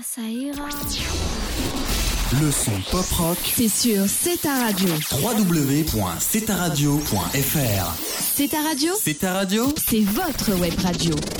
ça ira. Le son pop-rock, c'est sur C'est ta radio. www.cetaradio.fr. C'est ta radio, C'est ta radio, c'est votre web radio.